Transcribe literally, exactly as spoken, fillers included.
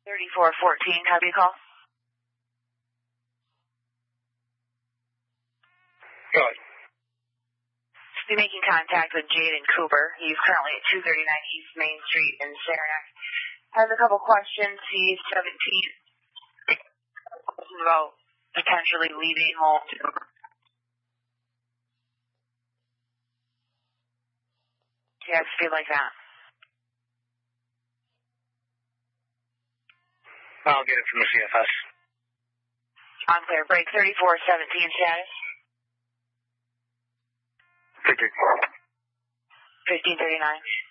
thirty-four fourteen, how do you call? Go ahead. Be making contact with Jaden Cooper. He's currently at two thirty-nine East Main Street in Saranac. Has a couple questions. He's seventeen. Questions about potentially leaving home. Yeah, I feel like that. I'll get it from the C F S. On clear. Break thirty-four seventeen status. Fifteen. fifteen thirty-nine.